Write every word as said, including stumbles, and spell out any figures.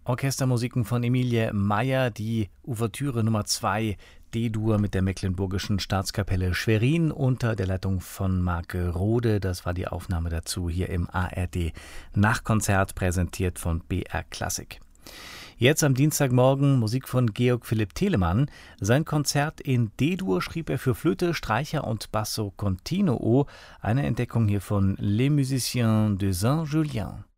Orchestermusiken von Emilie Meyer, die Ouvertüre Nummer zwei D-Dur mit der Mecklenburgischen Staatskapelle Schwerin unter der Leitung von Marke Rode. Das war die Aufnahme dazu hier im A R D Nachkonzert, präsentiert von B R Klassik. Jetzt am Dienstagmorgen Musik von Georg Philipp Telemann. Sein Konzert in D-Dur schrieb er für Flöte, Streicher und Basso Continuo. Eine Entdeckung hier von Les Musiciens de Saint-Julien.